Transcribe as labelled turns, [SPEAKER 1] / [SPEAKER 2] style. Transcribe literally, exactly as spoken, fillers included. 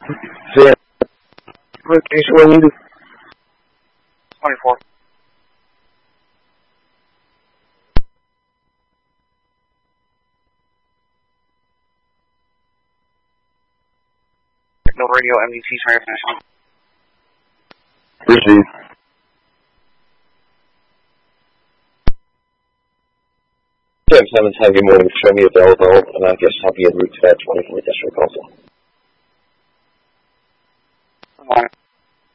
[SPEAKER 1] Yeah. Location where you
[SPEAKER 2] twenty-four. No radio, M D T, transmission.
[SPEAKER 1] Receive. Jam seven, have your morning. Show me available, and I guess I'll be en route to that twenty-four district also.
[SPEAKER 2] Good morning.